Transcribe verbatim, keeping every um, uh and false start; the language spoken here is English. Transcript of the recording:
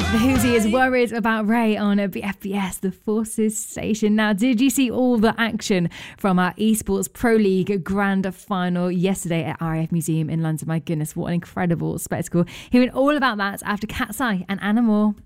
The Whosie is worried about Ray on a B F B S, the Forces station. Now, did you see all the action from our Esports Pro League Grand Final yesterday at R A F Museum in London? My goodness, what an incredible spectacle. Hearing all about that after Cat's Eye and Anna Moore.